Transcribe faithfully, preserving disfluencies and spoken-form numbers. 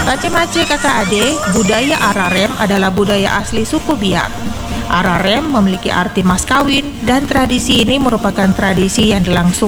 Mace-mace kakak adik, budaya Ararem adalah budaya asli suku Biak. Ararem memiliki arti mas kawin dan tradisi ini merupakan tradisi yang dilangsungkan